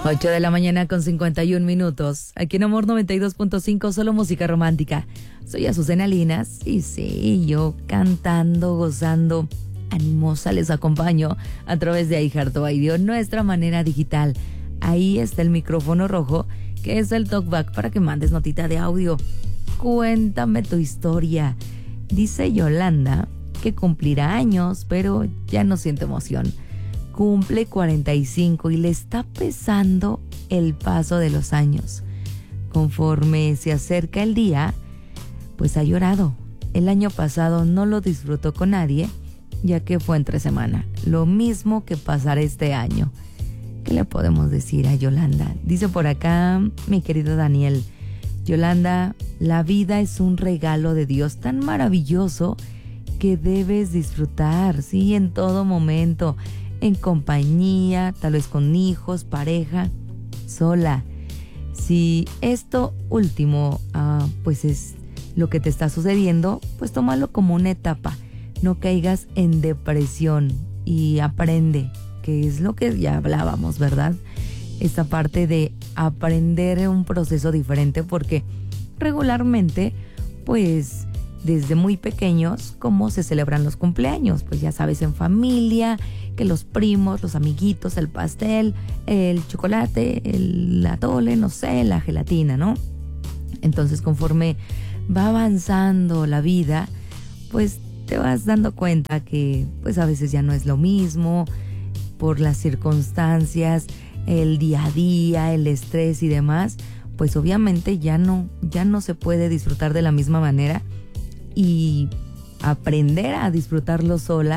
8 de la mañana con 51 minutos. Aquí en Amor 92.5, solo música romántica. Soy Azucena Linas y sí, yo cantando, gozando, animosa les acompaño a través de iHeartRadio, nuestra manera digital. Ahí está el micrófono rojo, que es el talkback para que mandes notita de audio. Cuéntame tu historia. Dice Yolanda que cumplirá años, pero ya no siente emoción. Cumple 45 y le está pesando el paso de los años. Conforme se acerca el día, pues ha llorado. El año pasado no lo disfrutó con nadie, ya que fue entre semana. Lo mismo que pasará este año. ¿Qué le podemos decir a Yolanda? Dice por acá mi querido Daniel: Yolanda, la vida es un regalo de Dios tan maravilloso que debes disfrutar, sí, en todo momento, en compañía, tal vez con hijos, pareja, sola. Si esto último, pues es lo que te está sucediendo, pues tómalo como una etapa. No caigas en depresión y aprende, que es lo que ya hablábamos, ¿verdad? Esta parte de aprender un proceso diferente, porque regularmente, pues desde muy pequeños, ¿cómo se celebran los cumpleaños? Pues ya sabes, en familia, que los primos, los amiguitos, el pastel, el chocolate, el atole, no sé, la gelatina, ¿no? Entonces, conforme va avanzando la vida, pues te vas dando cuenta que pues a veces ya no es lo mismo por las circunstancias, el día a día, el estrés y demás, pues obviamente ya no se puede disfrutar de la misma manera, y aprender a disfrutarlo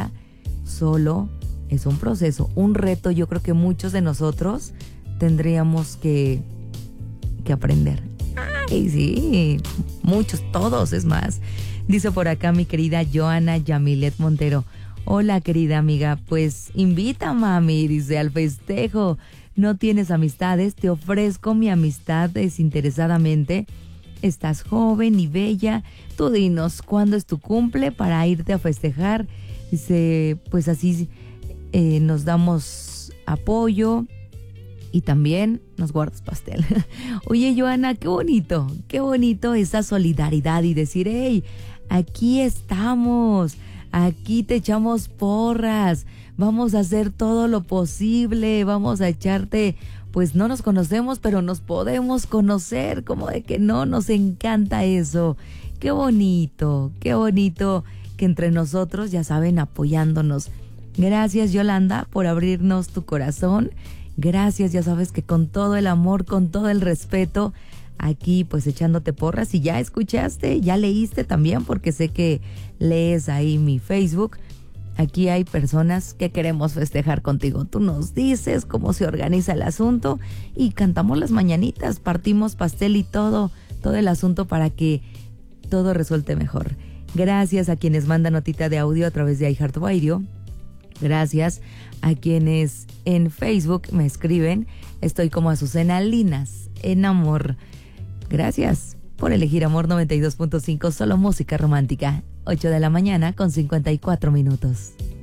solo es un proceso, un reto. Yo creo que muchos de nosotros tendríamos que aprender. Ay, sí, muchos, todos, es más. Dice por acá mi querida Joana Yamilet Montero: hola querida amiga, pues invita a mami, dice, al festejo. No tienes amistades, te ofrezco mi amistad desinteresadamente. Estás joven y bella, tú dinos cuándo es tu cumple para irte a festejar. Dice, pues así nos damos apoyo y también nos guardas pastel. Oye, Joana, qué bonito esa solidaridad y decir, hey, aquí estamos, aquí te echamos porras, vamos a hacer todo lo posible, vamos a echarte, pues no nos conocemos, pero nos podemos conocer, como de que no, nos encanta eso. Qué bonito que entre nosotros, ya saben, apoyándonos. Gracias, Yolanda, por abrirnos tu corazón. Gracias, ya sabes que con todo el amor, con todo el respeto, aquí pues echándote porras. Y ya escuchaste, ya leíste también, porque sé que lees ahí mi Facebook. Aquí hay personas que queremos festejar contigo. Tú nos dices cómo se organiza el asunto y cantamos las mañanitas, partimos pastel y todo el asunto para que todo resulte mejor. Gracias a quienes mandan notita de audio a través de iHeartRadio. Gracias a quienes en Facebook me escriben. Estoy como Azucena Linas en Amor. Gracias por elegir Amor 92.5, solo música romántica. 8 de la mañana con 54 minutos.